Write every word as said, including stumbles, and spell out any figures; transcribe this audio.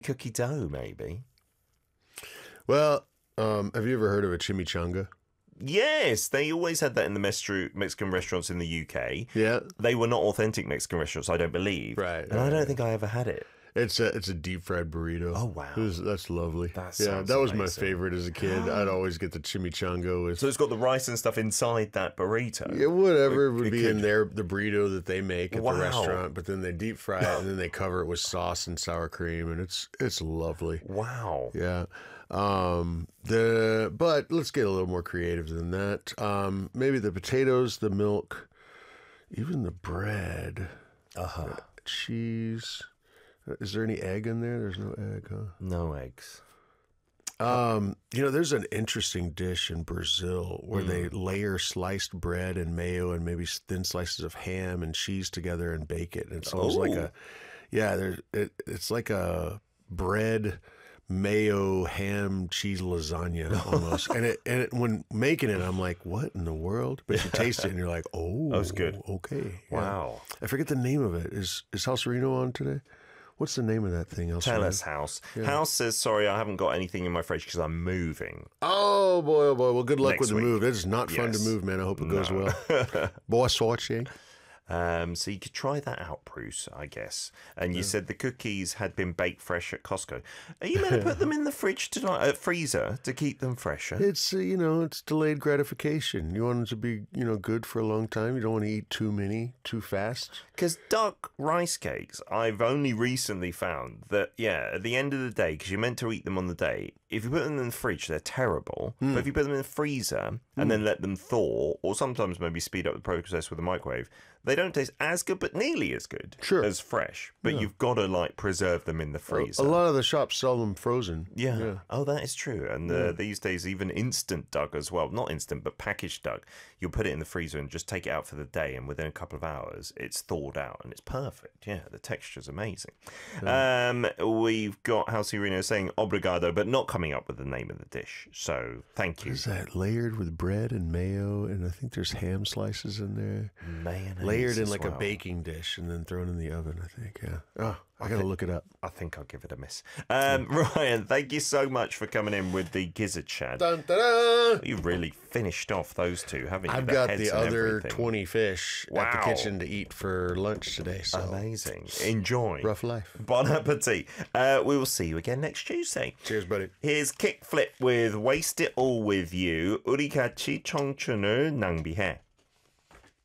cookie dough, maybe. Well, um, have you ever heard of a chimichanga? Yes, they always had that in the Mestru- Mexican restaurants in the U K. Yeah. They were not authentic Mexican restaurants, I don't believe. Right. And right, I don't right. think I ever had it. It's a it's a deep fried burrito. Oh, wow. It was, that's lovely. That yeah, sounds that was amazing. my favorite as a kid. I'd always get the chimichanga with So it's got the rice and stuff inside that burrito. yeah, whatever It- would it be could- in there, the burrito that they make at Wow. the restaurant, but then they deep fry it and then they cover it with sauce and sour cream, and it's it's lovely. Wow. Yeah. Um, the but let's get a little more creative than that. Um, maybe the potatoes, the milk, even the bread, Uh-huh. cheese. Is there any egg in there? There's no egg, huh? No eggs. Um, you know, there's an interesting dish in Brazil where they layer sliced bread and mayo and maybe thin slices of ham and cheese together and bake it. And it's almost like Oh. a, yeah, there's it, it's like a bread, mayo, ham, cheese lasagna almost. and it and it, when making it, I'm like, what in the world? But you taste it and you're like, oh, That was good. Okay, yeah. Wow. I forget the name of it. Is is House Reno on today? What's the name of that thing? Tell Alcerino? us, House. House says, sorry, I haven't got anything in my fridge because I'm moving. Oh boy, oh boy. Well, good luck Next with the week. move. It's not fun Yes. to move, man. I hope it goes No. well. Boa sorte. Um, so you could try that out, Bruce, I guess. And you said the cookies had been baked fresh at Costco. Are you meant to put them in the fridge tonight, uh, freezer, to keep them fresher? It's uh, you know, it's delayed gratification. You want them to be you know good for a long time. You don't want to eat too many too fast. Because duck rice cakes, I've only recently found that, yeah, at the end of the day, because you're meant to eat them on the day, if you put them in the fridge, they're terrible. But if you put them in the freezer and then let them thaw, or sometimes maybe speed up the process with the microwave, they don't taste as good, but nearly as good Sure. as fresh. But you've got to, like, preserve them in the A, freezer. a lot of the shops sell them frozen. Yeah. yeah. Oh, that is true. And uh, these days, even instant duck as well. Not instant, but packaged duck. You'll put it in the freezer and just take it out for the day. And within a couple of hours, it's thawed out and it's perfect. Yeah, the texture's amazing. Um, we've got House Reno saying obrigado, but not coming up with the name of the dish. So thank you. Is that layered with bread and mayo? And I think there's ham slices in there. Mayonnaise Layered in as like well. a baking dish and then thrown in the oven, I think. Yeah. Oh, I got to look it up. I think I'll give it a miss. Um, Ryan, thank you so much for coming in with the gizzard shad. Dun, dun, dun. You really finished off those two, haven't you? I've The got heads the and other everything. twenty fish at Wow. the kitchen to eat for lunch today. So Amazing. Enjoy. rough life. Bon appetit. Uh, we will see you again next Tuesday. Cheers, buddy. Here's Kickflip with Waste It All With You. 우리 같이 청춘을 낭비해.